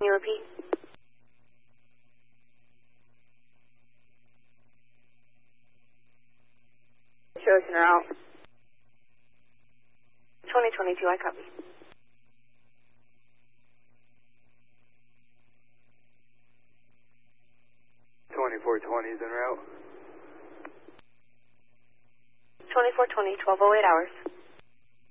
Can you repeat? Shows in or out. 2022, I copy. $2420 is en route. 2420, 1208 hours.